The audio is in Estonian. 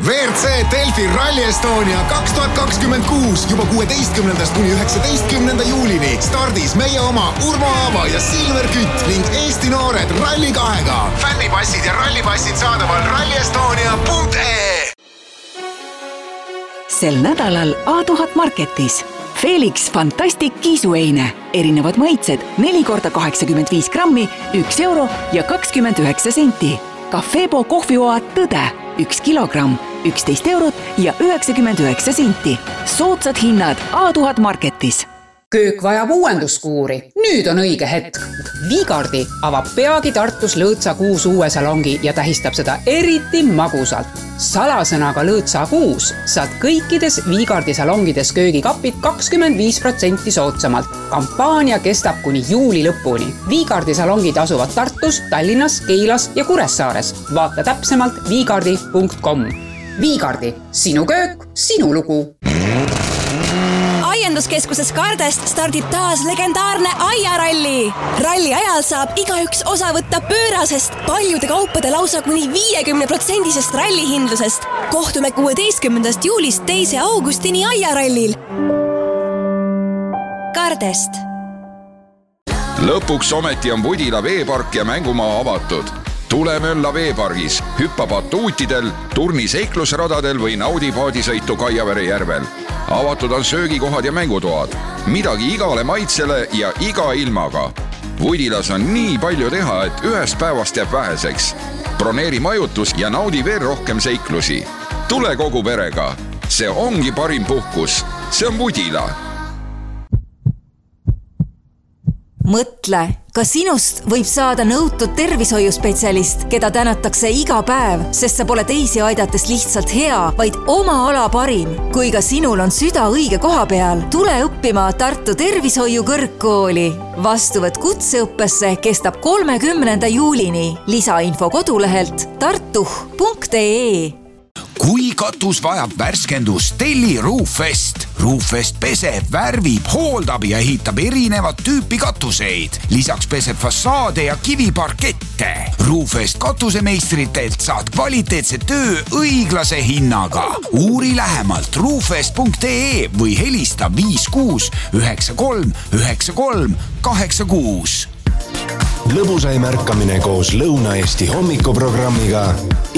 WRC Delfi Rally Estonia 2026 juba 16. kuni 19. juulini. Stardis meie oma Urmo Aava ja Silver Kütt ning Eesti noored Rally 2-ga. Fännipassid ja rallipassid saadaval rallyestonia.ee. Sel nädalal A1000 Marketis Felix Fantastic kiisueine. Erinevad maitsed 4x85 grammi, 1 euro ja 29 senti. Cafebo kohvioad Tõde 1 kilogramm, 11 eurot ja 99 senti. Soodsad hinnad A1000 Marketis. Köök vajab uuenduskuuri. Nüüd on õige hetk. Viigardi avab peagi Tartus Lõõtsa 6 uue salongi ja tähistab seda eriti magusalt. Salasõnaga Lõõtsa 6 saad kõikides Viigardi salongides köögikapid 25% soodsamalt. Kampaania kestab kuni juuli lõpuni. Viigardi salongid asuvad Tartus, Tallinnas, Keilas ja Kuressaares. Vaata täpsemalt viigardi.com. Viigardi, sinu köök, sinu lugu. Aienduskeskuses Kardest stardib taas legendaarne aiaralli. Ralli ajal saab igaüks osa võtta pöörasest, paljude kaupade lausa kuni 50% rallihindlusest. Kohtume 16. juulist 2. augustini aiarallil. Kardest. Lõpuks ometi on Budila veepark ja mängumaa avatud. Tule mölla veepargis, hüppa batuutidel, turni seiklusradadel või naudi paadisõitu Kaiavere järvel. Avatud on söögikohad ja mängutoad. Midagi igale maitsele ja iga ilmaga. Budilas on nii palju teha, et ühest päevast jääb väheseks. Broneeri majutus ja naudi veel rohkem seiklusi. Tule kogu perega. See ongi parim puhkus. See on Budila. Mõtle, ka sinust võib saada nõutud tervishoiuspetsialist, keda tänatakse iga päev, sest sa pole teisi aidates lihtsalt hea, vaid oma ala parim. Kui ka sinul on süda õige koha peal, tule õppima Tartu Tervishoiu kõrgkooli. Vastuvõtt kutseõppesse kestab 30. juulini. Lisainfo kodulehelt tartuh.ee. Kui katus vajab värskendust, telli Roofest. Roofest peseb, värvib, hooldab ja ehitab erinevat tüüpi katuseid. Lisaks peseb fassaade ja kiviparkette. Roofest katusemeistritelt saad kvaliteetse töö õiglase hinnaga. Uuri lähemalt roofest.ee või helista 56 93 93 86. Lõbusai märkamine koos Lõuna-Eesti hommikuprogrammiga